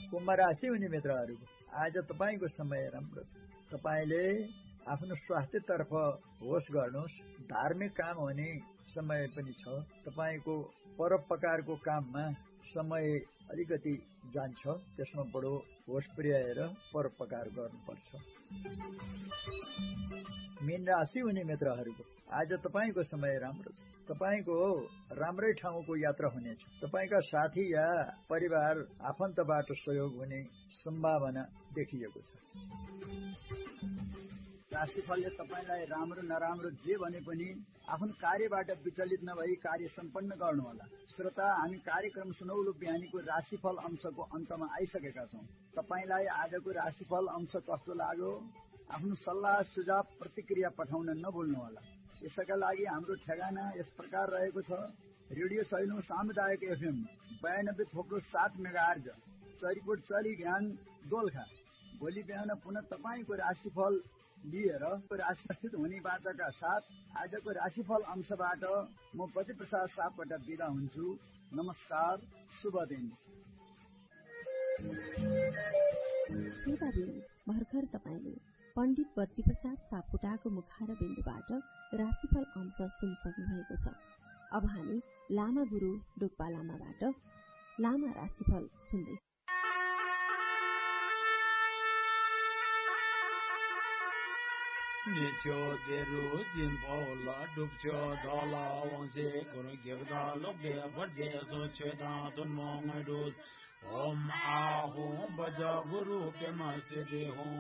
कुम्भ राशि हुने मित्रहरूको आज तपाईको समय राम्रो छ। तपाईले आफ्नो स्वास्थ्यतर्फ होस गर्नुहोस्। धार्मिक काम हुने समय पनि छ। तपाईको परोपकारको काममा समय अलिकति जान्छ। त्यसमा बडो होस पुर्याएर परोपकार गर्नुपर्छ। मीन राशि हुने मित्रहरूको आज तपाईको समय राम्रो छ। तपाईको राम्रै ठाउँको यात्रा हुनेछ। तपाईका साथी या परिवार आफन्तबाट सहयोग हुने सम्भावना देखिएको छ। राशिफलले तपाईलाई राम्रो नराम्रो जे भने पनि आफ्नो कार्यबाट विचलित नभई कार्य सम्पन्न गर्नुहोला। श्रोता, हामी कार्यक्रम सुनौलो बिहानीको राशिफल अंशको अन्तमा आइसकेका छौं। तपाईलाई आजको राशिफल अंश कस्तो लाग्यो? आफ्नो सल्लाह सुझाव प्रतिक्रिया पठाउन नभुल्नुहोला। यसका लागि हाम्रो ठेगाना यस प्रकार रहेको छ। रेडियो सैलुङ सामुदायिक एफएम 92.7 मेगाहर्ज, चरीकोट चरी ज्ञान दोलखा। भोलि बिहान पुनः तपाईको राशिफल लिएर राशिस्थित हुने बाचाका साथ आजको राशिफल अंशबाट म पति प्रसाद सापकोटा बिदा हुन्छु। नमस्कार, शुभ दिन। भर्खर तपाईले पण्डित बद्री प्रसाद सापकोटाको मुखार बिन्दुबाट राशिफल अंश सुनिसक्नु भएको छ। अब हामी लामा गुरु डुक्पा लामाबाट लामा राशिफल सुन्दै Nicho deru jinpo la dupcho dala wangse kuru gyagda lokde varje so cheda tunmo ngai dos Om ahum baja guru ke masjid hum